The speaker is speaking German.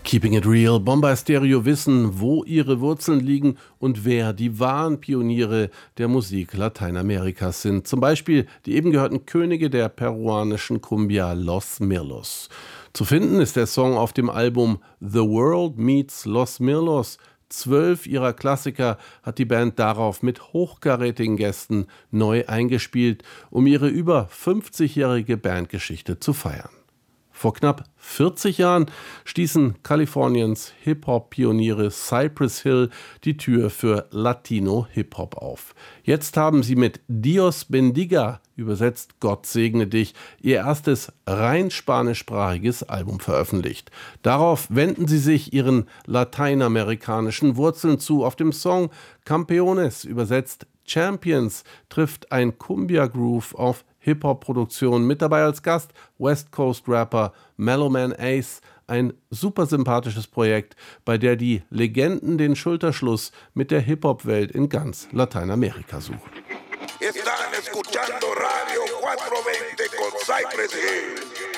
Keeping it real, Bombay Stereo wissen, wo ihre Wurzeln liegen und wer die wahren Pioniere der Musik Lateinamerikas sind. Zum Beispiel die eben gehörten Könige der peruanischen Cumbia, Los Mirlos. Zu finden ist der Song auf dem Album The World Meets Los Mirlos. 12 ihrer Klassiker hat die Band darauf mit hochkarätigen Gästen neu eingespielt, um ihre über 50-jährige Bandgeschichte zu feiern. Vor knapp 40 Jahren stießen Kaliforniens Hip-Hop-Pioniere Cypress Hill die Tür für Latino-Hip-Hop auf. Jetzt haben sie mit Dios Bendiga, übersetzt Gott segne dich, ihr erstes rein spanischsprachiges Album veröffentlicht. Darauf wenden sie sich ihren lateinamerikanischen Wurzeln zu. Auf dem Song Campeones, übersetzt Champions, trifft ein Cumbia-Groove auf Hip-Hop-Produktion. Mit dabei als Gast West Coast-Rapper Mellow Man Ace. Ein super sympathisches Projekt, bei der die Legenden den Schulterschluss mit der Hip-Hop-Welt in ganz Lateinamerika suchen. Están escuchando Radio 420 con Cypress Hill.